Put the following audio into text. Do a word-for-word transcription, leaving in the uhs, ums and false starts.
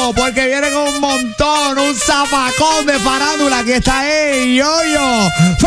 Yo-Yo, porque viene con un montón, un zapacón de farándula. Aquí está él, Yo-Yo.